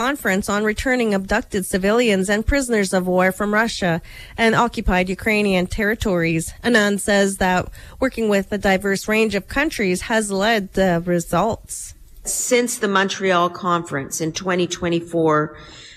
conference on returning abducted civilians and prisoners of war from Russia and occupied Ukrainian territories. Anand says that working with a diverse range of countries has led to results. Since the Montreal conference in 2024,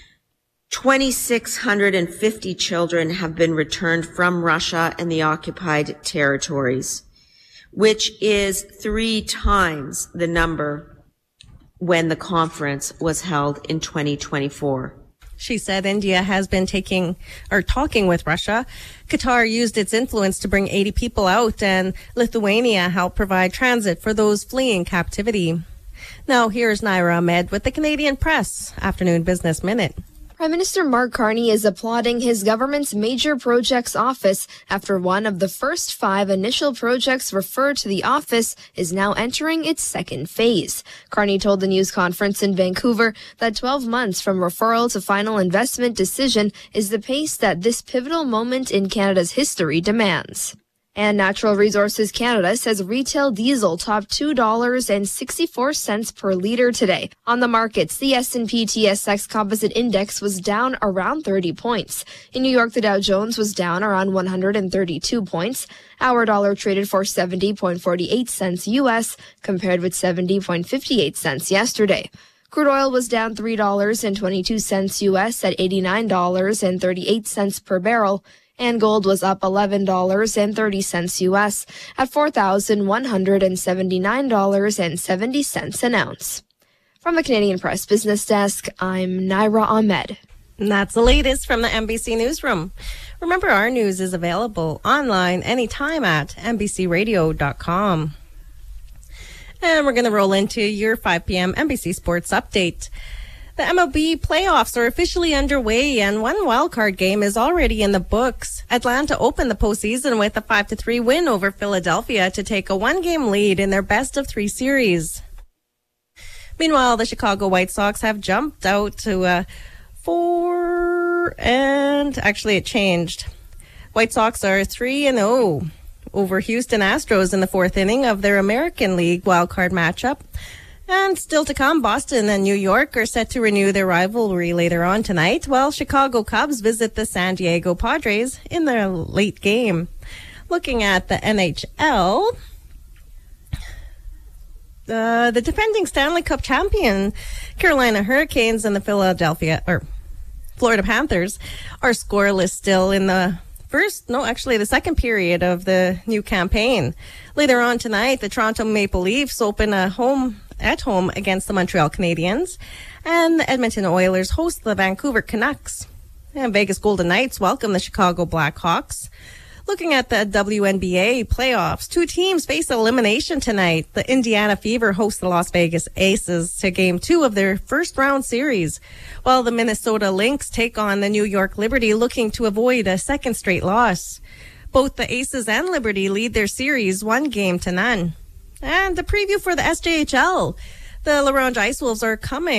2,650 children have been returned from Russia and the occupied territories, which is 3 times the number when the conference was held in 2024. She said India has been talking with Russia. Qatar used its influence to bring 80 people out, and Lithuania helped provide transit for those fleeing captivity. Now here's Naira Ahmed with the Canadian Press Afternoon Business Minute. Prime Minister Mark Carney is applauding his government's Major Projects Office after one of the first 5 initial projects referred to the office is now entering its second phase. Carney told the news conference in Vancouver that 12 months from referral to final investment decision is the pace that this pivotal moment in Canada's history demands. And Natural Resources Canada says retail diesel topped $2.64 per liter today. On the markets, the S&P TSX Composite Index was down around 30 points. In New York, the Dow Jones was down around 132 points. Our dollar traded for 70.48 cents U.S. compared with 70.58 cents yesterday. Crude oil was down $3.22 U.S. at $89.38 per barrel. And gold was up $11.30 U.S. at $4,179.70 an ounce. From the Canadian Press Business Desk, I'm Naira Ahmed. And that's the latest from the NBC Newsroom. Remember, our news is available online anytime at NBCRadio.com. And we're going to roll into your 5 p.m. NBC Sports Update. The MLB playoffs are officially underway, and one wildcard game is already in the books. Atlanta opened the postseason with a 5-3 win over Philadelphia to take a 1-game lead in their best-of-3 series. Meanwhile, the Chicago White Sox have jumped out to 4, and actually it changed. White Sox are 3-0 over Houston Astros in the 4th inning of their American League wildcard matchup. And still to come, Boston and New York are set to renew their rivalry later on tonight, while Chicago Cubs visit the San Diego Padres in their late game. Looking at the NHL, the defending Stanley Cup champion Carolina Hurricanes and the Florida Panthers are scoreless still in the second period of the new campaign. Later on tonight, the Toronto Maple Leafs open at home against the Montreal Canadiens, and the Edmonton Oilers host the Vancouver Canucks. And Vegas Golden Knights welcome the Chicago Blackhawks. Looking at the WNBA playoffs, 2 teams face elimination tonight. The Indiana Fever host the Las Vegas Aces to Game 2 of their first-round series, while the Minnesota Lynx take on the New York Liberty, looking to avoid a second straight loss. Both the Aces and Liberty lead their series 1-0. And the preview for the SJHL. The La Ronge Ice Wolves are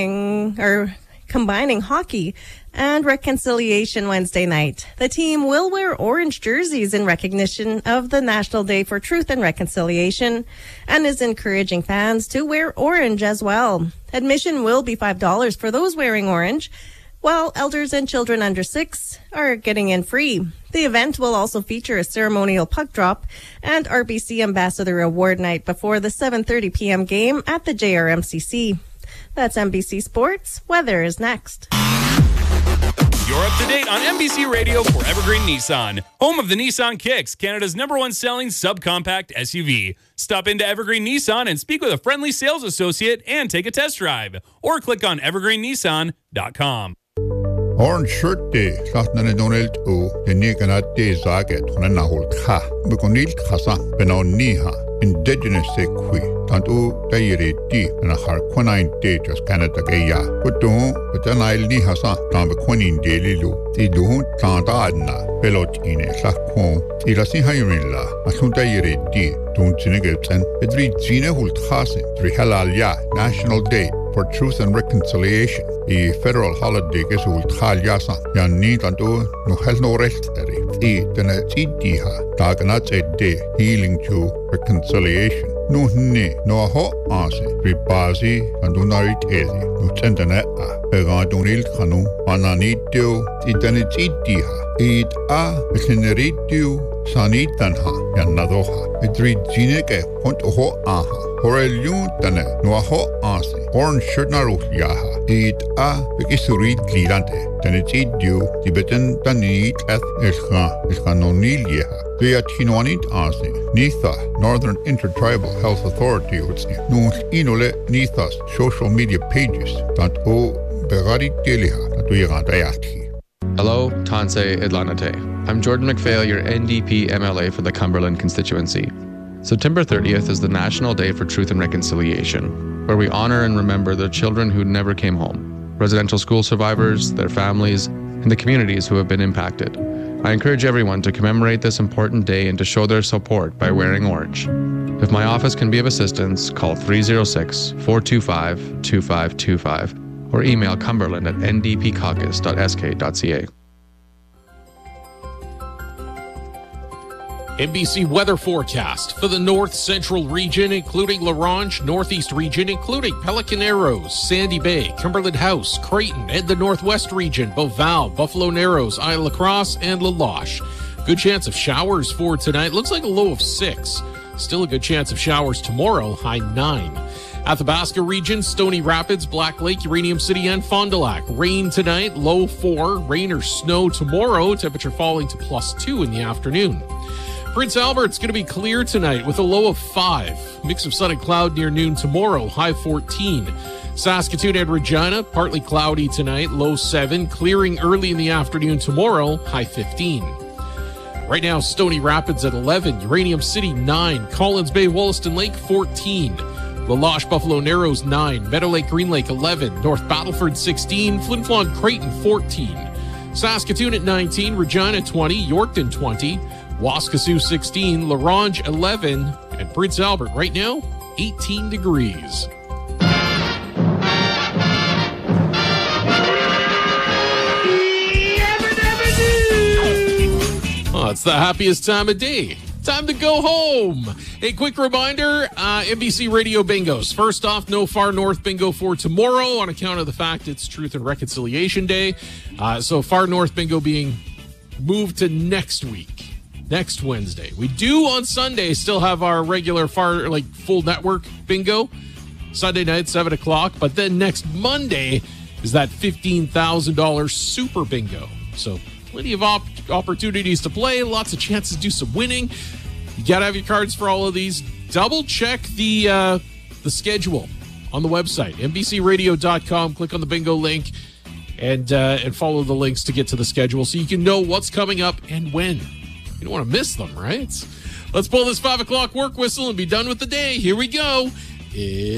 combining hockey and reconciliation Wednesday night. The team will wear orange jerseys in recognition of the National Day for Truth and Reconciliation, and is encouraging fans to wear orange as well. Admission will be $5 for those wearing orange, while elders and children under 6 are getting in free. The event will also feature a ceremonial puck drop and RBC Ambassador Award Night before the 7:30 p.m. game at the JRMCC. That's NBC Sports. Weather is next. You're up to date on NBC Radio for Evergreen Nissan, home of the Nissan Kicks, Canada's #1 selling subcompact SUV. Stop into Evergreen Nissan and speak with a friendly sales associate and take a test drive, or click on evergreennissan.com. Orange shirt day, Saturday Donald O, the Nikanat day Zaget, on a Nahul Ka, Bukonil Kasa, Benau Niha, Indigenous Sekui, Tanto Dayere D, and a Harquanine day just Canada Gaya. But don't, but then I'll Nihasa, Tambaquanin daily lo, the don't Tantadna, Pelotine, Sakon, Ilasi Hirilla, Asundayere D, don't Zinegatan, Edri Zine Hulthasen, Trihalalya, National Day for Truth and Reconciliation. The federal holiday is Hulthalyasa, Yan Tanto, no has no rest. The Tana Tidiha, Daganat Day, healing to reconciliation. Nuhni no ho ase ripazi kandunarit ezi no tsendana a pegadunil kanu ananitio itanitiha it a beneritio sanitanha yanadoha idrijineke pont ho aha horeliun tane no ho ase orn shirnaru yaha it a bekisurit glidante tanitidio tibeten tanit eth elkanonilia Beatinwanit Ase, Nitha, Northern Intertribal Health Authority, Nuh Inole Nithas social media pages, that o Begari Deliha, that we are Dayaki. Hello, Tanse Idlanate. I'm Jordan McPhail, your NDP MLA for the Cumberland constituency. September 30th is the National Day for Truth and Reconciliation, where we honor and remember the children who never came home, residential school survivors, their families, and the communities who have been impacted. I encourage everyone to commemorate this important day and to show their support by wearing orange. If my office can be of assistance, call 306-425-2525 or email cumberland@ndpcaucus.sk.ca. NBC weather forecast for the north central region, including La Ronge, northeast region, including Pelican Arrows, Sandy Bay, Cumberland House, Creighton, and the northwest region, Beauval, Buffalo Narrows, Isle La Crosse, and La Loche. Good chance of showers for tonight. Looks like a low of 6. Still a good chance of showers tomorrow, high 9. Athabasca region, Stony Rapids, Black Lake, Uranium City, and Fond du Lac. Rain tonight, low 4. Rain or snow tomorrow, temperature falling to +2 in the afternoon. Prince Albert's going to be clear tonight with a low of 5. Mix of sun and cloud near noon tomorrow, high 14. Saskatoon and Regina, partly cloudy tonight, low 7. Clearing early in the afternoon tomorrow, high 15. Right now, Stony Rapids at 11. Uranium City, 9. Collins Bay, Wollaston Lake, 14. La Loche, Buffalo Narrows, 9. Meadow Lake, Green Lake, 11. North Battleford, 16. Flin Flon, Creighton, 14. Saskatoon at 19. Regina, 20. Yorkton, 20. Waskesiu 16, La Ronge 11, and Prince Albert right now 18 degrees. Oh, it's the happiest time of day. Time to go home. A quick reminder, NBC Radio Bingos. First off, no Far North Bingo for tomorrow on account of the fact it's Truth and Reconciliation Day. So Far North Bingo being moved to next week. Next Wednesday. We do on Sunday still have our regular full network bingo. Sunday night, 7 o'clock. But then next Monday is that $15,000 super bingo. So plenty of opportunities to play. Lots of chances to do some winning. You got to have your cards for all of these. Double check the schedule on the website. NBCradio.com. Click on the bingo link and follow the links to get to the schedule so you can know what's coming up and when. You don't want to miss them, right? Let's pull this 5 o'clock work whistle and be done with the day. Here we go.